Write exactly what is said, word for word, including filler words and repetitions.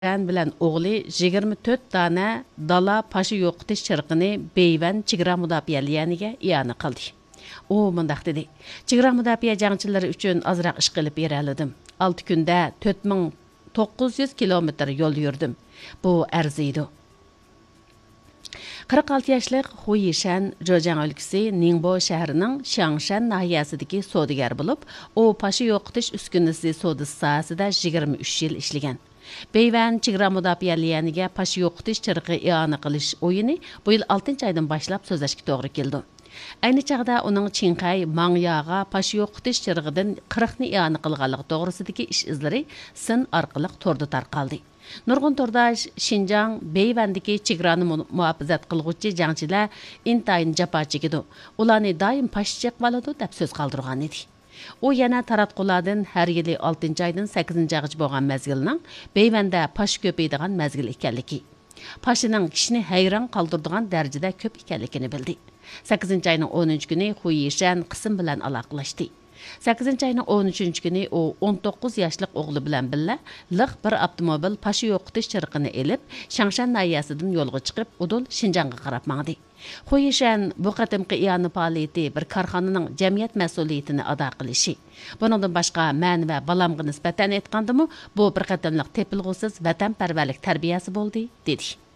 Ən bilan o'g'li yigirma to'rt dona dala pashi yo'qotish chirqini Beyvan chegara mudofaa liyaniga iyona qildi. U mundaq dedi: "Chegara mudofaa jangchilari uchun azroq ish qilib beraladim. olti kunda to'rt ming to'qqiz yuz kilometr yo'l yurdim. Bu arziydi." qirq olti yoshlik Hu Yishan Zhejiang өлкәсе Ningbo shahrining Shangshan nahiyasidagi savdogar bo'lib, u pashi yo'qotish uskunasi savdosi sohasida yigirma uch yil ishlagan. Beyvan chegara mudofaa liyaniga pashi yo'qotish chirqi iona qilish o'yini bu yil oltinchi oydan boshlab so'zlashga to'g'ri keldi. Ayni chaqda uning Qinghai Mangyaga pashi yo'qotish chirqidan qirq ni iona qilganligi to'g'risidagi ish izlari sin orqali torda tarqaldi. Nurg'un tordash Xinjiang Beyvandagi chegarani muhofazat qilguvchi jangchilar intayin jafo chekidi. Ularni doim pash chekvaladi deb so'z qoldirgan edi. U yana taratqulardan har yili oltinchi oydan sakkizinchi oygacha bo'lgan mezgilning Beyvanda pash ko'paydigan mezgil ekanligi, pashining kishini hayron qoldiradigan darajada ko'p ekanligini bildi. sakkizinchi oyning o'ninchi kuni Hu Yishan qism bilan aloqalashdi. sakkizinchi oyning o'n uchinchi kuni u o'n to'qqiz yoshlik o'g'li bilan birga liq bir avtomobil pashi yo'qotish chirqini elib, Shangshan nahiyasidan yo'lga chiqib, udul Xinjiangga qarab mangdi. Hu Yishan bu qatimqi iyoni faoliyati bir korxonaning jamiyat mas'uliyatini ado qilishi. Buningdan boshqa man va balamga nisbatan aytgandimi, bu bir qatimliq tepilg'usiz vatanparvarlik tarbiyasi bo'ldi, dedi.